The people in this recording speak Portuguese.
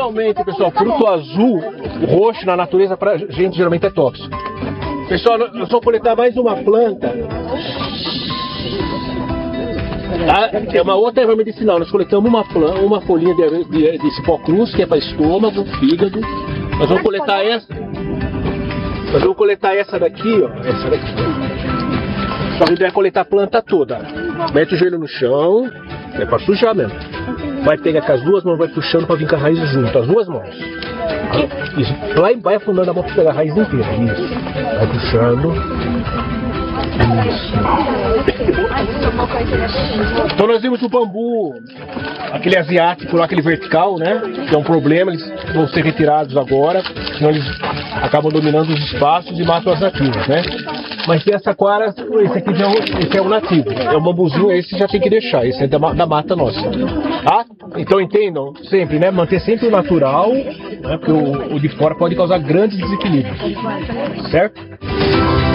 Geralmente, pessoal, fruto azul, roxo na natureza pra gente geralmente é tóxico. Pessoal, nós vamos coletar mais uma planta. Tá? É uma outra erva medicinal. Nós coletamos uma folhinha de cipó cruz, que é para estômago, fígado. Nós vamos coletar essa. Nós vamos coletar essa daqui, ó. Essa daqui. Só que a gente vai coletar a planta toda. Mete o joelho no chão. É para sujar mesmo. Vai pegar com as duas mãos, vai puxando para vir com a raiz junto. As duas mãos. Isso. Vai afundando a mão para pegar a raiz inteira. Isso. Vai puxando. Então nós vimos o bambu, aquele asiático lá, aquele vertical, né? Que é um problema, eles vão ser retirados agora, senão eles acabam dominando os espaços e matam as nativas, né? Mas tem essa aquara, esse aqui esse é o nativo, é o bambuzinho, esse já tem que deixar, esse é da mata nossa, tá? Então entendam sempre, né? Manter sempre o natural, né? Porque o de fora pode causar grandes desequilíbrios, certo?